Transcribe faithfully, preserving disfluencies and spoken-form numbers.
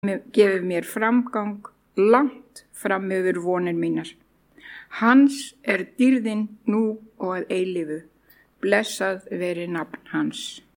gefið mér framgang langt fram yfir vonir mínar. Hans er dýrðin nú og að eilífu, blessað veri nafn hans.